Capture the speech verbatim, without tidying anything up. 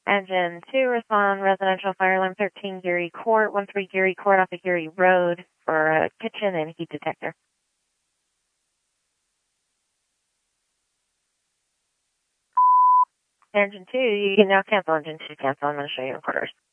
Engine two, respond residential fire alarm thirteen Geary Court, one three Geary Court off of Geary Road for a kitchen and heat detector. Engine two, you can now cancel. Engine two, cancel. I'm going to show you recorders.